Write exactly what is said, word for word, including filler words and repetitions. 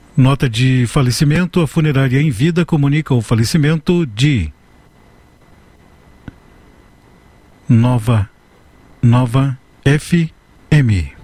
Nota de falecimento: a funerária Em Vida comunica o falecimento de Nova Nova F M.